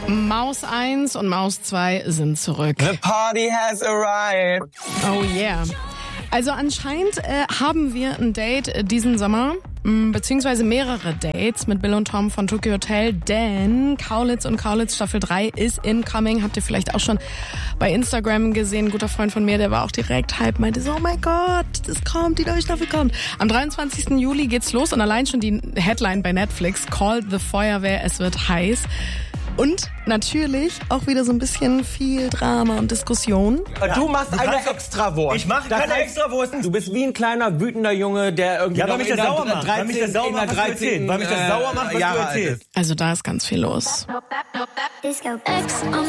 Maus 1 und Maus 2 sind zurück. The party has arrived. Oh yeah. Also anscheinend haben wir ein Date diesen Sommer, beziehungsweise mehrere Dates mit Bill und Tom von Tokyo Hotel, denn Kaulitz und Kaulitz Staffel 3 ist incoming. Habt ihr vielleicht auch schon bei Instagram gesehen. Ein guter Freund von mir, der war auch direkt hype, meinte so, oh mein Gott, das kommt, die neue Staffel kommt. Am 23. Juli geht's los und allein schon die Headline bei Netflix, Call the Feuerwehr, es wird heiß. Und natürlich auch wieder so ein bisschen viel Drama und Diskussion. Du machst eine Extrawurst. Ich mache keine Extrawurst. Du bist wie ein kleiner, wütender Junge, der irgendwie weil mich das sauer macht. Weil mich das sauer macht, was du erzählst. Also da ist ganz viel los. Disco X on